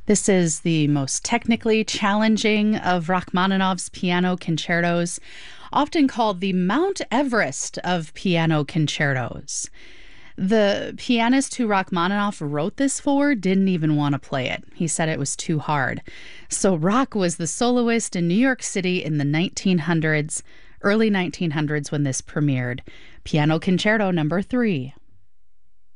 This is the most technically challenging of Rachmaninoff's piano concertos, often called the Mount Everest of piano concertos. The pianist who Rachmaninoff wrote this for didn't even want to play it. He said it was too hard. So Rach was the soloist in New York City in the early 1900s when this premiered. Piano Concerto number 3.